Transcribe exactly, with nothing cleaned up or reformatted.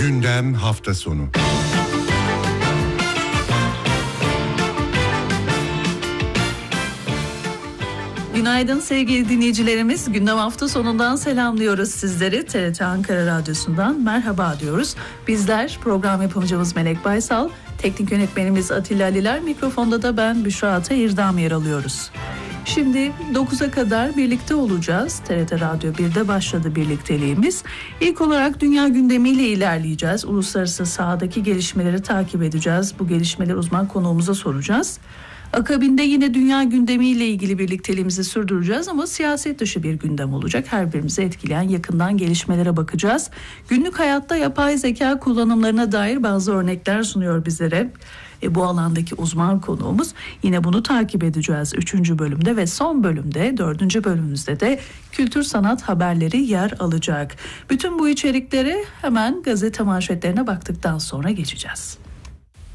Gündem hafta sonu. Günaydın sevgili dinleyicilerimiz. Gündem hafta sonundan selamlıyoruz sizleri. T R T Ankara Radyosu'ndan merhaba diyoruz. Bizler program yapımcımız Melek Baysal, teknik yönetmenimiz Atilla Aliler, mikrofonda da ben Büşra Ata İrdam yer alıyoruz. Şimdi dokuza kadar birlikte olacağız. T R T Radyo birde başladı birlikteliğimiz. İlk olarak dünya gündemiyle ilerleyeceğiz. Uluslararası sahadaki gelişmeleri takip edeceğiz. Bu gelişmeleri uzman konuğumuza soracağız. Akabinde yine dünya gündemiyle ilgili birlikteliğimizi sürdüreceğiz ama siyaset dışı bir gündem olacak. Her birimizi etkileyen yakından gelişmelere bakacağız. Günlük hayatta yapay zeka kullanımlarına dair bazı örnekler sunuyor bizlere. E, bu alandaki uzman konuğumuz. Yine bunu takip edeceğiz üçüncü bölümde ve son bölümde, dördüncü bölümümüzde de kültür sanat haberleri yer alacak. Bütün bu içeriklere hemen gazete manşetlerine baktıktan sonra geçeceğiz.